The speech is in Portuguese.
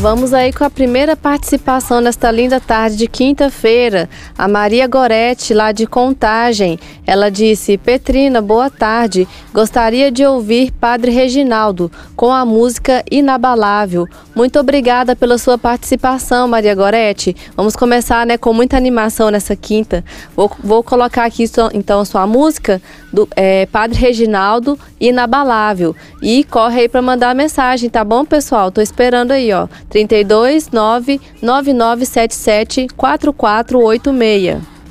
Vamos aí com a primeira participação nesta linda tarde de quinta-feira. A Maria Gorete, lá de Contagem. Ela disse: Petrina, boa tarde. Gostaria de ouvir Padre Reginaldo com a música Inabalável. Muito obrigada pela sua participação, Maria Gorete. Vamos começar, né, com muita animação nessa quinta. Vou colocar aqui então a sua música do Padre Reginaldo Inabalável. E corre aí para mandar a mensagem, tá bom, pessoal? Tô esperando aí, ó. 32 99977 4486.